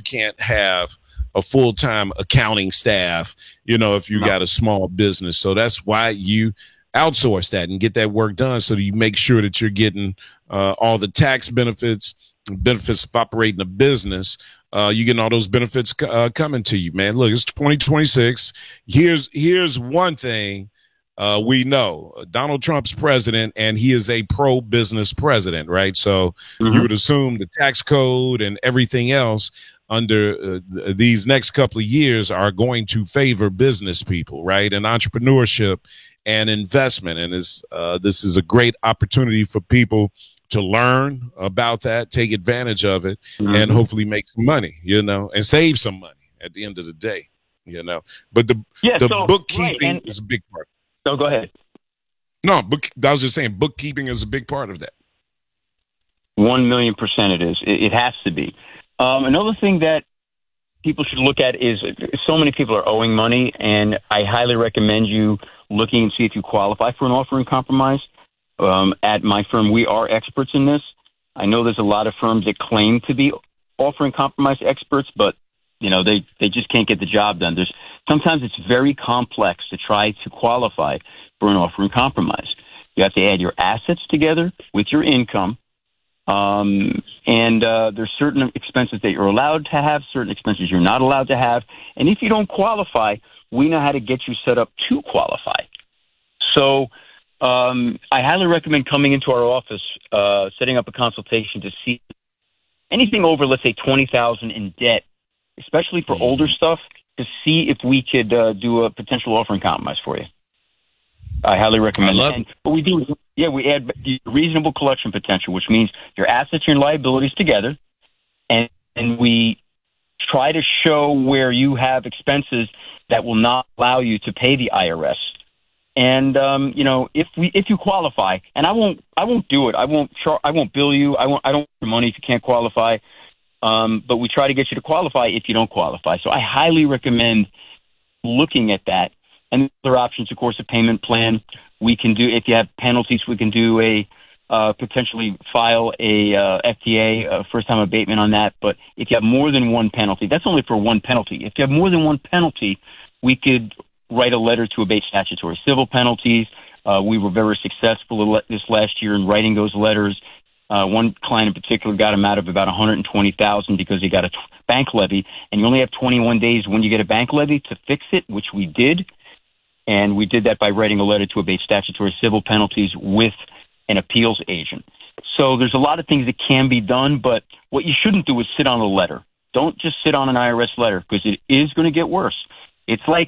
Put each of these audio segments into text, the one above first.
can't have a full-time accounting staff, if you got a small business. So that's why you outsource that and get that work done, so that you make sure that you're getting all the tax benefits of operating a business. You getting all those benefits coming to you, man. Look, it's 2026. Here's one thing we know. Donald Trump's president, and he is a pro-business president, right? So you would assume the tax code and everything else under these next couple of years are going to favor business people, right? And entrepreneurship and investment. And this is a great opportunity for people to learn about that, take advantage of it, and hopefully make some money, and save some money at the end of the day, But the bookkeeping is a big part. No, go ahead. No, I was just saying bookkeeping is a big part of that. 1,000,000% it is. It has to be. Another thing that people should look at is so many people are owing money, and I highly recommend you looking and see if you qualify for an offer in compromise. At my firm, we are experts in this. I know there's a lot of firms that claim to be offering compromise experts, but they just can't get the job done. Sometimes it's very complex to try to qualify for an offer in compromise. You have to add your assets together with your income. And there's certain expenses that you're allowed to have, certain expenses you're not allowed to have. And if you don't qualify, we know how to get you set up to qualify. So I highly recommend coming into our office, setting up a consultation to see anything over, let's say, $20,000 in debt, especially for older stuff, to see if we could do a potential offer in compromise for you. I highly recommend it. But we do, we add reasonable collection potential, which means your assets and your liabilities together, and we try to show where you have expenses that will not allow you to pay the IRS. And if you qualify, and I won't do it. I won't bill you. I don't want your money if you can't qualify. But we try to get you to qualify if you don't qualify. So I highly recommend looking at that. And other options, of course, a payment plan. We can do, if you have penalties, we can do potentially file a FTA, first-time abatement on that. But if you have more than one penalty, that's only for one penalty. If you have more than one penalty, we could write a letter to abate statutory civil penalties. We were very successful this last year in writing those letters. One client in particular got him out of about $120,000 because he got a bank levy, and you only have 21 days when you get a bank levy to fix it, which we did. And we did that by writing a letter to abate statutory civil penalties with an appeals agent. So there's a lot of things that can be done, but what you shouldn't do is sit on a letter. Don't just sit on an IRS letter, because it is going to get worse. It's like,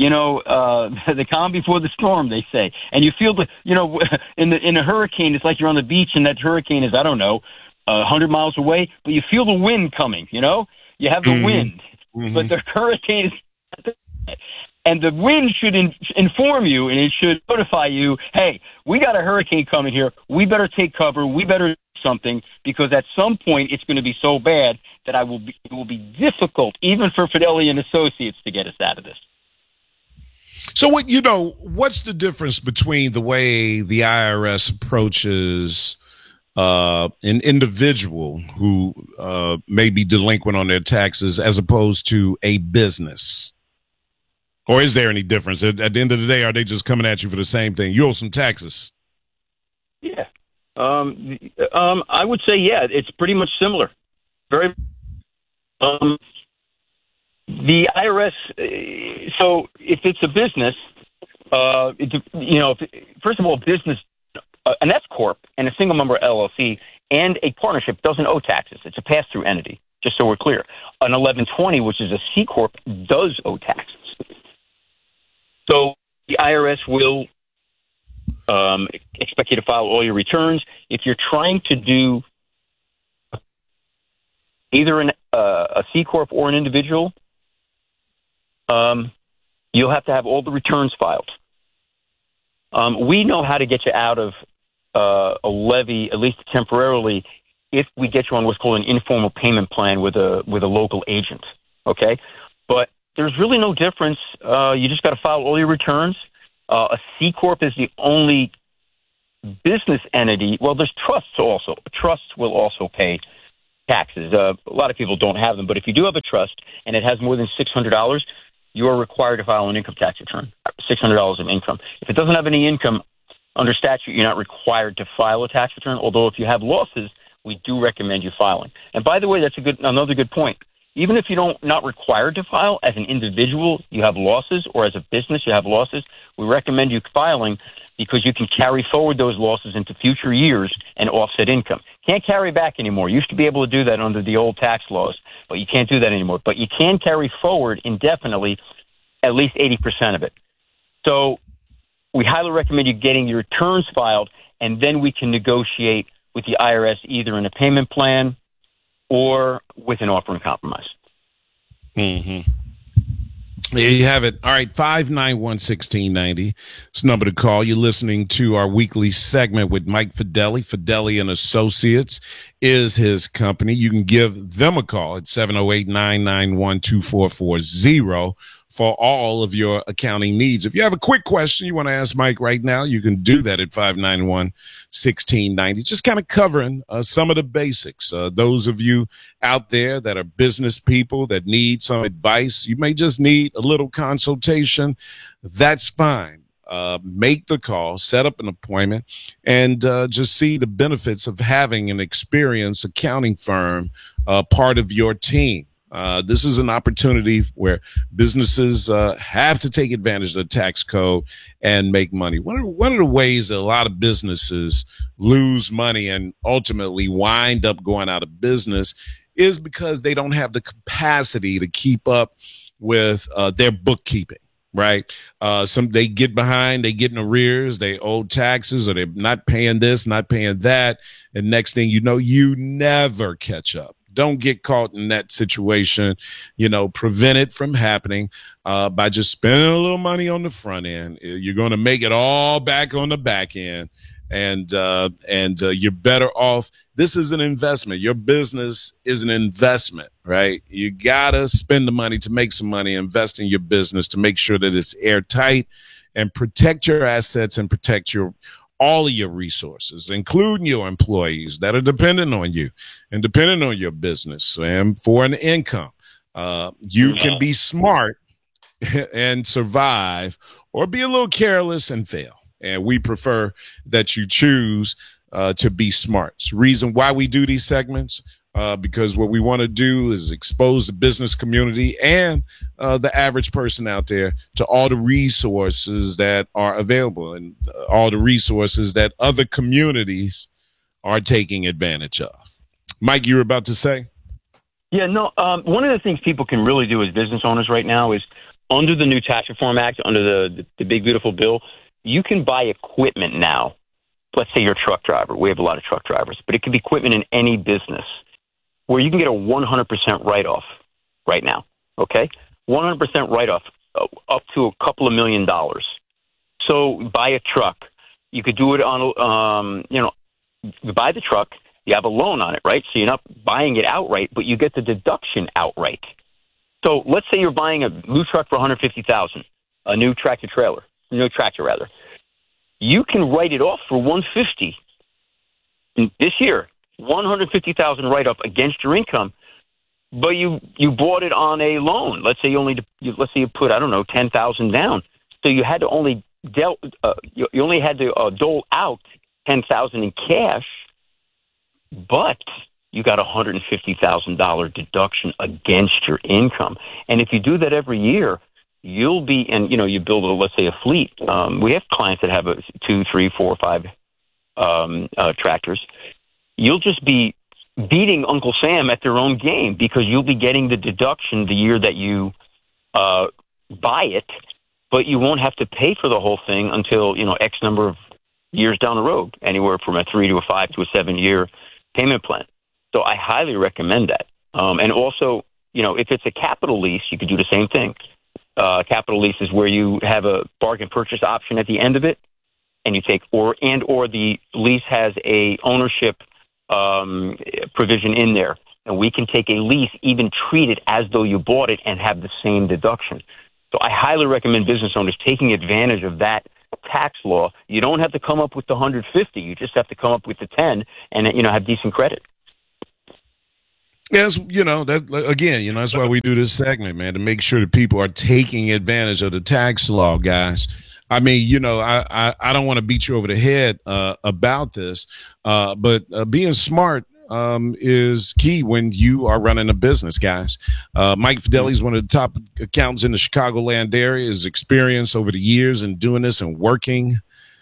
the calm before the storm, they say. And you feel in a hurricane, it's like you're on the beach and that hurricane is, 100 miles away, but you feel the wind coming, You have the wind, but the hurricane is... And the wind should inform you, and it should notify you, hey, we got a hurricane coming here. We better take cover. We better do something, because at some point it's going to be so bad that it will be difficult, even for Fidelity and Associates, to get us out of this. So what's the difference between the way the IRS approaches an individual who may be delinquent on their taxes as opposed to a business? Or is there any difference? At the end of the day, are they just coming at you for the same thing? You owe some taxes. Yeah. I would say, it's pretty much similar. Very. The IRS, so if it's a business, first of all, business, an S Corp and a single member LLC and a partnership doesn't owe taxes. It's a pass-through entity, just so we're clear. An 1120, which is a C Corp, does owe taxes. So the IRS will expect you to file all your returns. If you're trying to do either a C Corp or an individual, you'll have to have all the returns filed. We know how to get you out of a levy, at least temporarily, if we get you on what's called an informal payment plan with a local agent. Okay, but there's really no difference. You just got to file all your returns. A C Corp is the only business entity. Well, there's trusts also. Trusts will also pay taxes. A lot of people don't have them, but if you do have a trust and it has more than $600, you are required to file an income tax return, $600 of income. If it doesn't have any income, under statute, you're not required to file a tax return, although if you have losses, we do recommend you filing. And by the way, that's another good point. Even if you're not required to file, as an individual, you have losses, or as a business, you have losses, we recommend you filing because you can carry forward those losses into future years and offset income. Can't carry back anymore. You used to be able to do that under the old tax laws, but you can't do that anymore. But you can carry forward indefinitely at least 80% of it. So we highly recommend you getting your returns filed, and then we can negotiate with the IRS either in a payment plan or with an offer in compromise. Mm-hmm. There you have it. All right, 591-1690. It's the number to call. You're listening to our weekly segment with Mike Fedeli. Fedeli and Associates is his company. You can give them a call at 708-991-2440 for all of your accounting needs. If you have a quick question you want to ask Mike right now, you can do that at 591-1690. Just kind of covering some of the basics. Those of you out there that are business people that need some advice, you may just need a little consultation. That's fine. Make the call, set up an appointment, and just see the benefits of having an experienced accounting firm part of your team. This is an opportunity where businesses have to take advantage of the tax code and make money. One of the ways that a lot of businesses lose money and ultimately wind up going out of business is because they don't have the capacity to keep up with their bookkeeping. Right. They get behind, they get in arrears, they owe taxes, or they're not paying this, not paying that. And next thing you know, you never catch up. Don't get caught in that situation. Prevent it from happening by just spending a little money on the front end. You're going to make it all back on the back end. And you're better off. This is an investment. Your business is an investment, right? You got to spend the money to make some money, invest in your business to make sure that it's airtight and protect your assets and protect all of your resources, including your employees that are dependent on you and dependent on your business and for an income. You can be smart and survive, or be a little careless and fail. And we prefer that you choose to be smart. It's the reason why we do these segments, because what we want to do is expose the business community and the average person out there to all the resources that are available and all the resources that other communities are taking advantage of. Mike, you were about to say? Yeah, no. One of the things people can really do as business owners right now is, under the new Tax Reform Act, under the big, beautiful bill, you can buy equipment now. Let's say you're a truck driver. We have a lot of truck drivers, but it could be equipment in any business where you can get a 100% write-off right now, okay? 100% write-off up to a couple of $1 million. So buy a truck. You could do it on, you buy the truck, you have a loan on it, right? So you're not buying it outright, but you get the deduction outright. So let's say you're buying a new truck for $150,000, a new tractor rather. You can write it off for $150,000 this year. $150,000 write-off against your income, but you bought it on a loan. Let's say you put $10,000 down. So you had to only dole out $10,000 in cash, but you got a $150,000 deduction against your income. And if you do that every year, you'll be, and you build let's say a fleet. We have clients that have 2, 3, 4, 5 tractors. You'll just be beating Uncle Sam at their own game, because you'll be getting the deduction the year that you buy it, but you won't have to pay for the whole thing until X number of years down the road, anywhere from a 3 to a 5 to a 7 year payment plan. So I highly recommend that. And also, if it's a capital lease, you could do the same thing. Capital lease is where you have a bargain purchase option at the end of it, and you take or the lease has a ownership provision in there, and we can take a lease, even treat it as though you bought it, and have the same deduction. So I highly recommend business owners taking advantage of that tax law. You don't have to come up with the 150; you just have to come up with the 10, and have decent credit. Yes, that again, that's why we do this segment, man, to make sure that people are taking advantage of the tax law, guys. I mean, I don't want to beat you over the head about this, but being smart is key when you are running a business, guys. Mike Fideli is one of the top accountants in the Chicagoland area. His experience over the years in doing this and working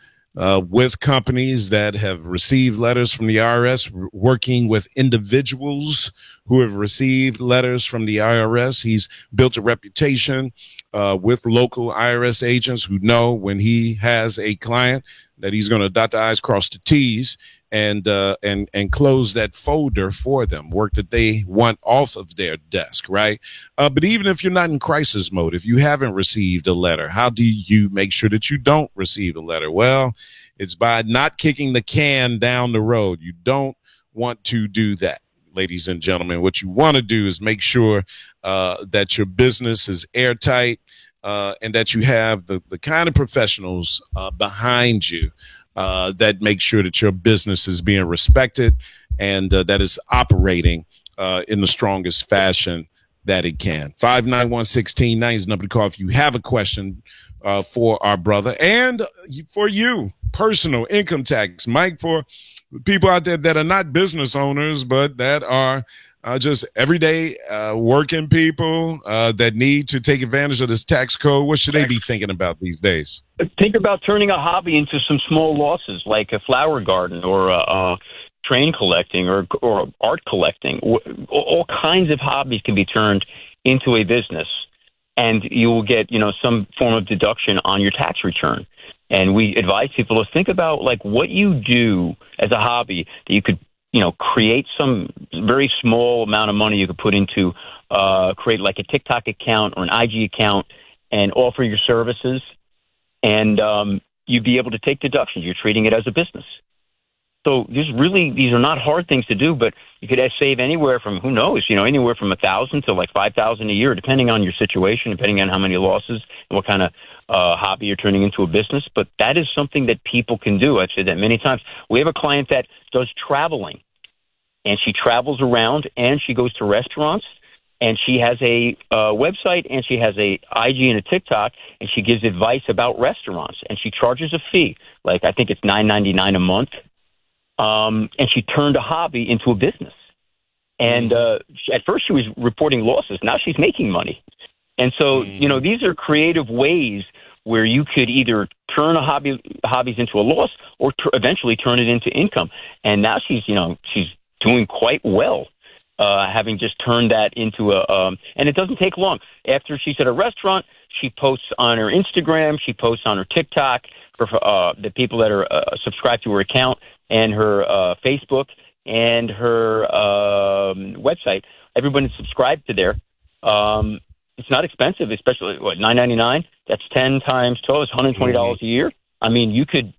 with companies that have received letters from the IRS, working with individuals who have received letters from the IRS. He's built a reputation with local IRS agents who know when he has a client that he's going to dot the I's, cross the T's, and close that folder for them, work that they want off of their desk, right? But even if you're not in crisis mode, if you haven't received a letter, how do you make sure that you don't receive a letter? Well, it's by not kicking the can down the road. You don't want to do that, ladies and gentlemen. What you want to do is make sure that your business is airtight and that you have the kind of professionals behind you that make sure that your business is being respected and that is operating in the strongest fashion that it can. 591-1690 is the number to call if you have a question for our brother and for you, personal income tax. Mike, for people out there that are not business owners, but that are just everyday working people that need to take advantage of this tax code, what should they be thinking about these days? Think about turning a hobby into some small losses, like a flower garden or train collecting or art collecting. All kinds of hobbies can be turned into a business, and you will get some form of deduction on your tax return. And we advise people to think about like what you do as a hobby that you could create some very small amount of money you could put into create like a TikTok account or an IG account and offer your services. And you'd be able to take deductions. You're treating it as a business. So these are not hard things to do, but you could save anywhere from, who knows, anywhere from $1,000 to like $5,000 a year, depending on your situation, depending on how many losses and what kind of hobby you're turning into a business. But that is something that people can do. I've said that many times. We have a client that does traveling, and she travels around and she goes to restaurants, and she has a website and she has a IG and a TikTok, and she gives advice about restaurants, and she charges a fee. Like I think it's $9.99 a month. And she turned a hobby into a business. And at first she was reporting losses. Now she's making money. And so, these are creative ways where you could either turn hobbies into a loss or eventually turn it into income. And now she's doing quite well, having just turned that into and it doesn't take long. After she's at a restaurant, she posts on her Instagram, she posts on her TikTok for the people that are subscribed to her account, and her Facebook and her website. Everyone is subscribed to there. It's not expensive, especially $9.99. That's 10 times 12 is $120 a year. I mean, you could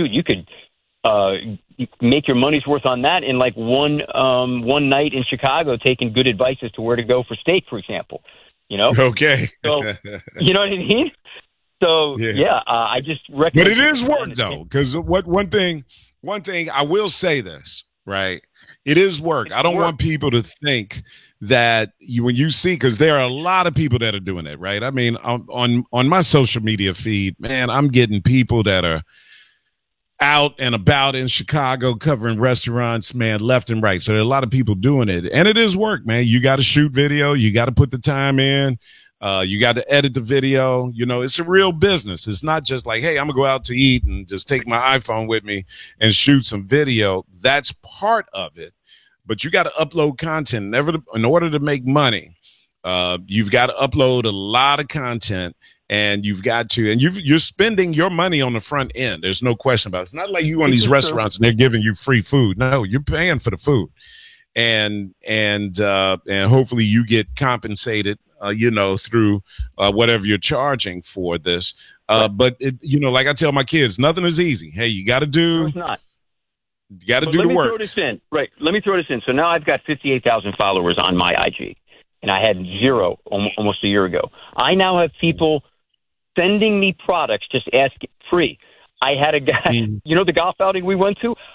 make your money's worth on that in like one night in Chicago, taking good advice as to where to go for steak, for example. Okay. So you know what I mean? So I just recommend. But it is work though, because one thing I will say this, right? It is work. I don't want people to think that when you see, because there are a lot of people that are doing it, right? I mean, on my social media feed, man, I'm getting people that are out and about in Chicago covering restaurants, man, left and right. So there are a lot of people doing it, and it is work, man. You got to shoot video, you got to put the time in. You got to edit the video. It's a real business. It's not just like, hey, I'm going to go out to eat and just take my iPhone with me and shoot some video. That's part of it. But you got to upload content. In order to make money, you've got to upload a lot of content, and you're spending your money on the front end. There's no question about it. It's not like you on these restaurants and they're giving you free food. No, you're paying for the food. And hopefully you get compensated through whatever you're charging for this. But like I tell my kids, nothing is easy. Hey, you got to do. No, it's not. You got to do the work. Let me throw this in. So now I've got 58,000 followers on my IG, and I had 0 almost a year ago. I now have people sending me products, just ask free. I had a guy, the golf outing we went to.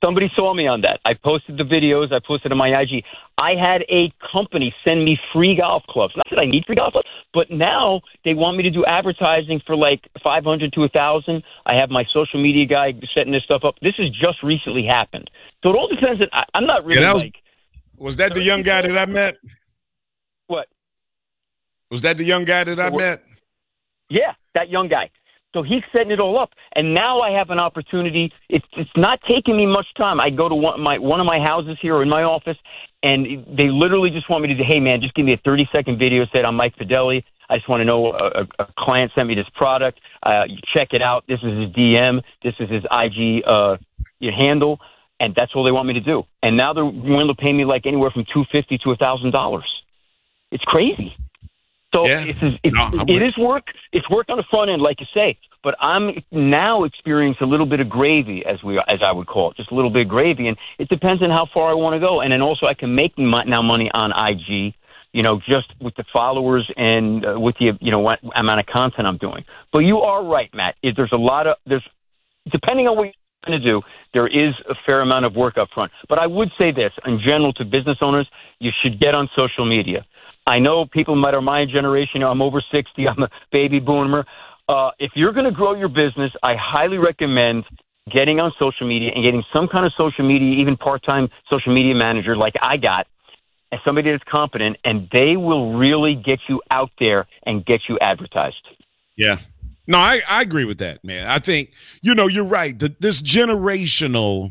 Somebody saw me on that. I posted the videos. I posted on my IG. I had a company send me free golf clubs. Not that I need free golf clubs, but now they want me to do advertising for like $500 to $1,000. I have my social media guy setting this stuff up. This has just recently happened. So it all depends. I'm not really Was that the young guy that I met? What? Was that the young guy that I met? Yeah, that young guy. So he's setting it all up, and now I have an opportunity. It's not taking me much time. I go to one of my houses here in my office, and they literally just want me to say, "Hey, man, just give me a 30-second video. Said I'm Mike Fideli. I just want to know a client sent me this product. You check it out. This is his DM. This is his IG handle, and that's all they want me to do. And now they're willing to pay me like anywhere from $250 to $1,000. It's crazy." So it is work. It's work on the front end, like you say. But I'm now experiencing a little bit of gravy, as I would call it, just a little bit of gravy, and it depends on how far I want to go. And then also, I can make now money on IG, just with the followers and with the what amount of content I'm doing. But you are right, Matt. There's depending on what you're going to do, there is a fair amount of work up front. But I would say this in general to business owners: you should get on social media. I know people might are my generation. I'm over 60. I'm a baby boomer. If you're going to grow your business, I highly recommend getting on social media and getting some kind of social media, even part-time social media manager like I got, and somebody that's competent, and they will really get you out there and get you advertised. Yeah. No, I agree with that, man. I think, you're right. This generational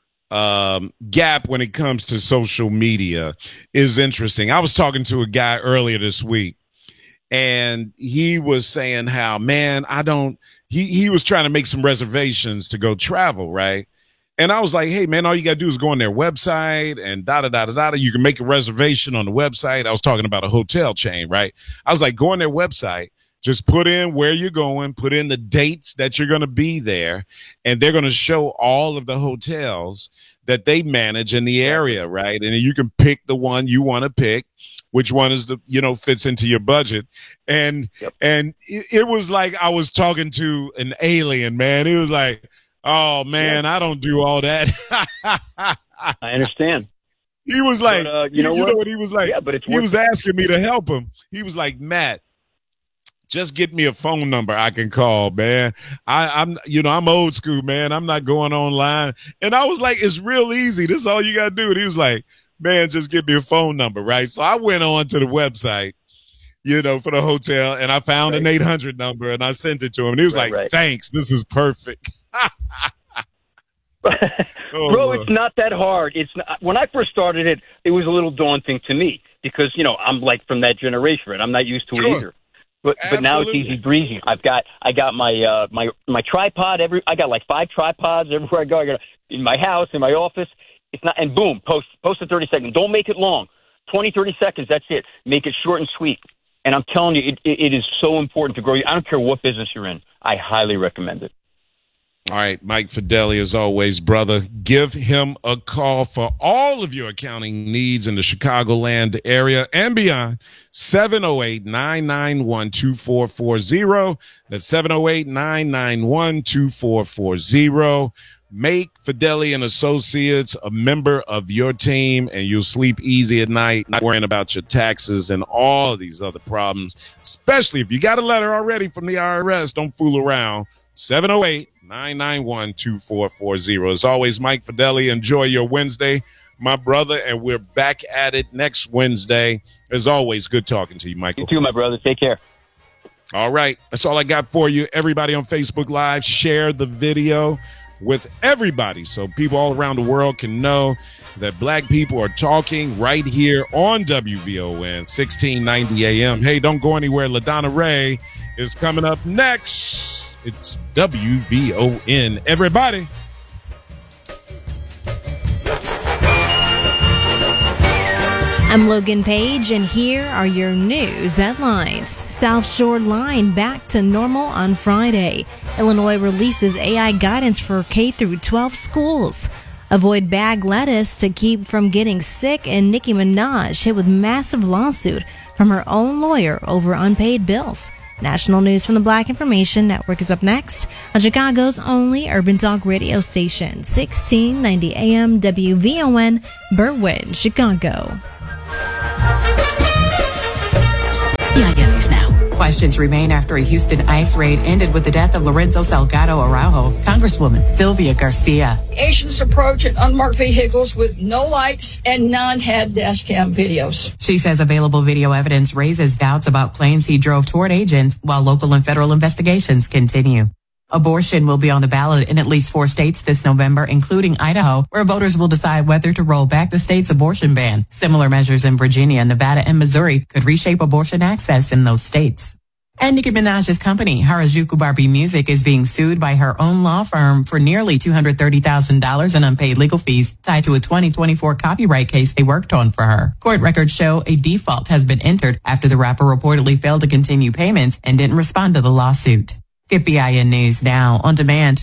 gap when it comes to social media is interesting. I was talking to a guy earlier this week, and he was saying how, man, he was trying to make some reservations to go travel, right? And I was like, hey, man, all you got to do is go on their website and da-da-da-da-da. You can make a reservation on the website. I was talking about a hotel chain, right? I was like, go on their website. Just put in where you're going, put in the dates that you're going to be there, and they're going to show all of the hotels that they manage in the area, right? And you can pick the one you want to pick, which one is fits into your budget. And it was like I was talking to an alien, man. It was like, oh, man, I don't do all that. I understand. He was like, but, you know what he was like? Yeah, but he was asking me to help him. He was like, Matt, just get me a phone number I can call, man. I'm old school, man. I'm not going online. And I was like, it's real easy. This is all you got to do. And he was like, man, just give me a phone number, right? So I went on to the website, for the hotel, and I found an 800 number, and I sent it to him. And he was like, thanks. This is perfect. Bro, it's not that hard. It's not, when I first started it was a little daunting to me because, I'm like from that generation, right? I'm not used to it either. But now it's easy breezy. I got my my tripod. I got like 5 tripods everywhere I go. I got in my house, in my office. It's not, and boom, post a 30 seconds. Don't make it long. 20, 30 seconds. That's it. Make it short and sweet. And I'm telling you, it is so important to grow. I don't care what business you're in. I highly recommend it. All right, Mike Fideli, as always, brother, give him a call for all of your accounting needs in the Chicagoland area and beyond. 708-991-2440. That's 708-991-2440. Make Fideli and Associates a member of your team, and you'll sleep easy at night, not worrying about your taxes and all of these other problems, especially if you got a letter already from the IRS. Don't fool around. 708-991-2440. As always, Mike Fideli, enjoy your Wednesday, my brother, and we're back at it next Wednesday. As always, good talking to you, Michael. You too, my brother. Take care. All right. That's all I got for you. Everybody on Facebook Live, share the video with everybody so people all around the world can know that black people are talking right here on WVON 1690 AM. Hey, don't go anywhere. LaDonna Ray is coming up next. It's WVON, everybody. I'm Logan Page, and here are your news headlines. South Shore Line back to normal on Friday. Illinois releases AI guidance for K-12 schools. Avoid bag lettuce to keep from getting sick, and Nicki Minaj hit with massive lawsuit from her own lawyer over unpaid bills. National news from the Black Information Network is up next on Chicago's only urban talk radio station, 1690 AM WVON, Berwyn, Chicago. News now. Questions remain after a Houston ICE raid ended with the death of Lorenzo Salgado Araujo. Congresswoman Sylvia Garcia. Asians approach in unmarked vehicles with no lights and none had dash cam videos. She says available video evidence raises doubts about claims he drove toward agents while local and federal investigations continue. Abortion will be on the ballot in at least 4 states this November, including Idaho, where voters will decide whether to roll back the state's abortion ban. Similar measures in Virginia, Nevada, and Missouri could reshape abortion access in those states. And Nicki Minaj's company, Harajuku Barbie Music, is being sued by her own law firm for nearly $230,000 in unpaid legal fees tied to a 2024 copyright case they worked on for her. Court records show a default has been entered after the rapper reportedly failed to continue payments and didn't respond to the lawsuit. Get BIN News now on demand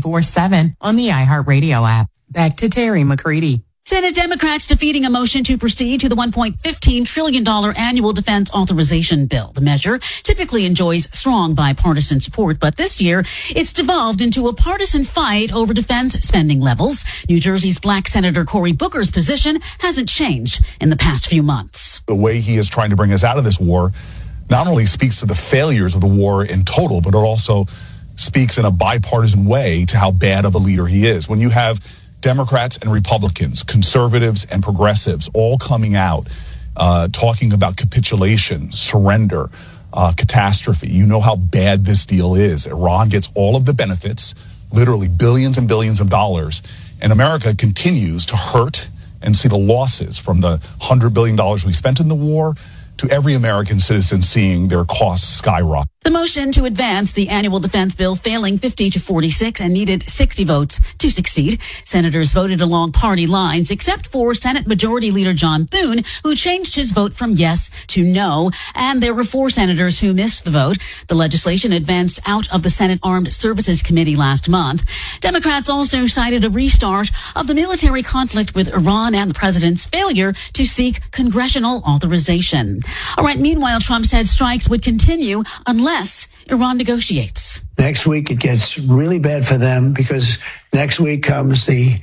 24/7 on the iHeartRadio app. Back to Terry McCready. Senate Democrats defeating a motion to proceed to the $1.15 trillion annual defense authorization bill. The measure typically enjoys strong bipartisan support, but this year it's devolved into a partisan fight over defense spending levels. New Jersey's Black Senator Cory Booker's position hasn't changed in the past few months. The way he is trying to bring us out of this war not only speaks to the failures of the war in total, but it also speaks in a bipartisan way to how bad of a leader he is. When you have Democrats and Republicans, conservatives and progressives all coming out talking about capitulation, surrender, catastrophe, you know how bad this deal is. Iran gets all of the benefits, literally billions and billions of dollars, and America continues to hurt and see the losses from the $100 billion we spent in the war to every American citizen seeing their costs skyrocket. The motion to advance the annual defense bill failing 50 to 46 and needed 60 votes to succeed. Senators voted along party lines, except for Senate Majority Leader John Thune, who changed his vote from yes to no. And there were 4 senators who missed the vote. The legislation advanced out of the Senate Armed Services Committee last month. Democrats also cited a restart of the military conflict with Iran and the president's failure to seek congressional authorization. All right. Meanwhile, Trump said strikes would continue unless Iran negotiates. Next week, it gets really bad for them because next week comes the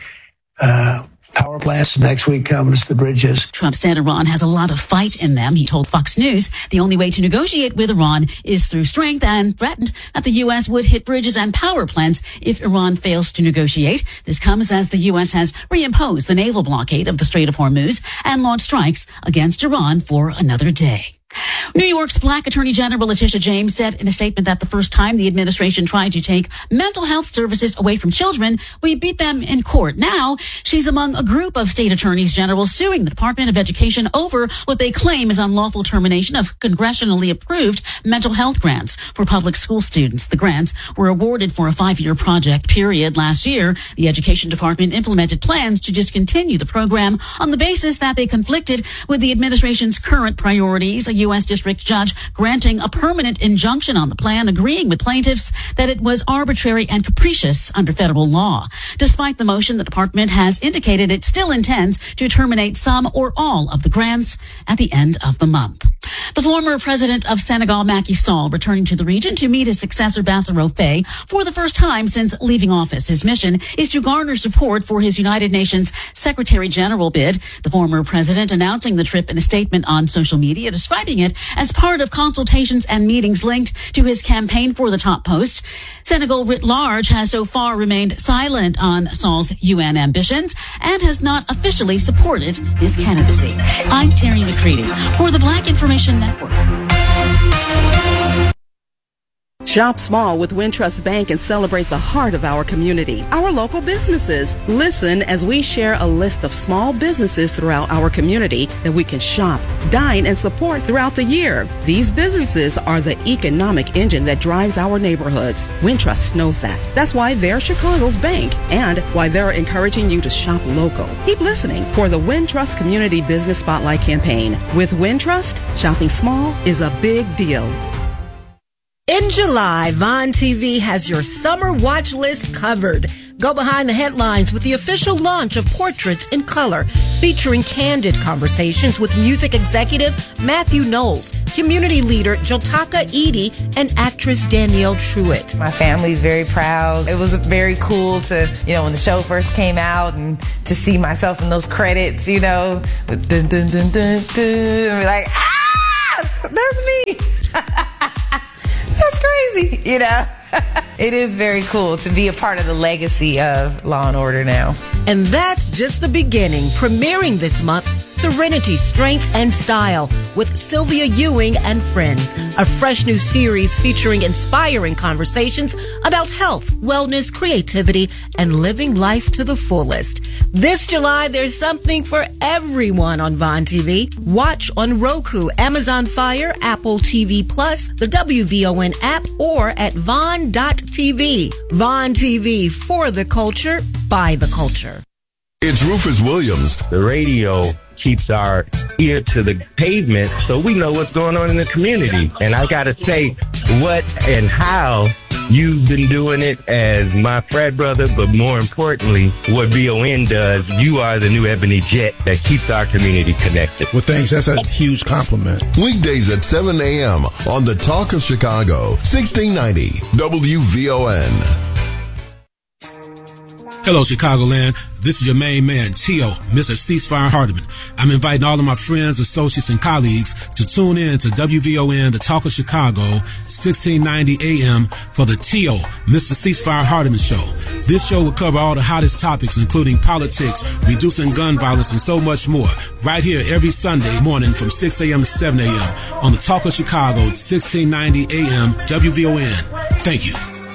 power plants. Next week comes the bridges. Trump said Iran has a lot of fight in them. He told Fox News the only way to negotiate with Iran is through strength and threatened that the U.S. would hit bridges and power plants if Iran fails to negotiate. This comes as the U.S. has reimposed the naval blockade of the Strait of Hormuz and launched strikes against Iran for another day. New York's Black Attorney General Letitia James said in a statement that the first time the administration tried to take mental health services away from children, we beat them in court. Now, she's among a group of state attorneys general suing the Department of Education over what they claim is unlawful termination of congressionally approved mental health grants for public school students. The grants were awarded for a 5-year project period. Last year, the Education Department implemented plans to discontinue the program on the basis that they conflicted with the administration's current priorities. A U.S. district judge granting a permanent injunction on the plan, agreeing with plaintiffs that it was arbitrary and capricious under federal law. Despite the motion, the department has indicated it still intends to terminate some or all of the grants at the end of the month. The former president of Senegal, Macky Sall, returning to the region to meet his successor, Bassirou Faye, for the first time since leaving office. His mission is to garner support for his United Nations Secretary General bid. The former president announcing the trip in a statement on social media, describing it as part of consultations and meetings linked to his campaign for the top post. Senegal writ large has so far remained silent on Sall's UN ambitions and has not officially supported his candidacy. I'm Terry McCready for the Black Information Network. Shop small with Wintrust Bank and celebrate the heart of our community, our local businesses. Listen as we share a list of small businesses throughout our community that we can shop, dine, and support throughout the year. These businesses are the economic engine that drives our neighborhoods. Wintrust knows that. That's why they're Chicago's bank and why they're encouraging you to shop local. Keep listening for the Wintrust Community Business Spotlight campaign. With Wintrust, shopping small is a big deal. In July, Vaughn TV has your summer watch list covered. Go behind the headlines with the official launch of Portraits in Color, featuring candid conversations with music executive Matthew Knowles, community leader Jotaka Edie, and actress Danielle Truitt. My family's very proud. It was very cool to, when the show first came out and to see myself in those credits, with dun dun dun dun dun, and be like, that's me. That's crazy, It is very cool to be a part of the legacy of Law & Order now. And that's just the beginning. Premiering this month, Serenity, Strength, and Style with Sylvia Ewing and Friends, a fresh new series featuring inspiring conversations about health, wellness, creativity, and living life to the fullest. This July, there's something for everyone on Vaughn TV. Watch on Roku, Amazon Fire, Apple TV Plus, the WVON app, or at Vaughn.tv. Vaughn TV, for the culture, by the culture. It's Rufus Williams. The radio keeps our ear to the pavement so we know what's going on in the community. And I got to say, what and how you've been doing it as my frat brother, but more importantly, what VON does, you are the new Ebony Jet that keeps our community connected. Well, thanks. That's a huge compliment. Weekdays at 7 a.m. on The Talk of Chicago, 1690 WVON. Hello, Chicagoland. This is your main man, T.O., Mr. Ceasefire Hardiman. I'm inviting all of my friends, associates, and colleagues to tune in to WVON, The Talk of Chicago, 1690 AM for the T.O., Mr. Ceasefire Hardiman Show. This show will cover all the hottest topics, including politics, reducing gun violence, and so much more, right here every Sunday morning from 6 a.m. to 7 a.m. on The Talk of Chicago, 1690 AM, WVON. Thank you.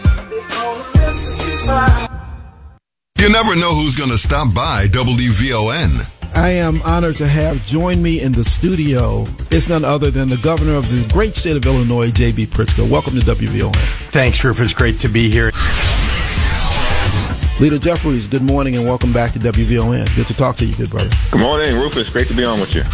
You never know who's going to stop by WVON. I am honored to have join me in the studio. It's none other than the governor of the great state of Illinois, J.B. Pritzker. Welcome to WVON. Thanks, Rufus. Great to be here. Leader Jeffries, good morning and welcome back to WVON. Good to talk to you, good brother. Good morning, Rufus. Great to be on with you.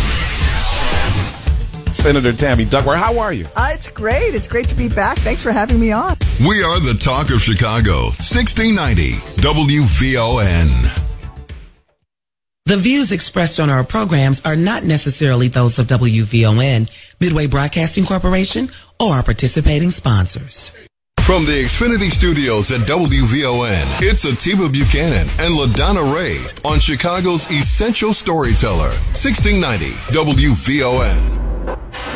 Senator Tammy Duckworth, how are you? It's great. It's great to be back. Thanks for having me on. We are the Talk of Chicago, 1690 WVON. The views expressed on our programs are not necessarily those of WVON, Midway Broadcasting Corporation, or our participating sponsors. From the Xfinity Studios at WVON, it's Atiba Buchanan and LaDonna Ray on Chicago's Essential Storyteller, 1690 WVON.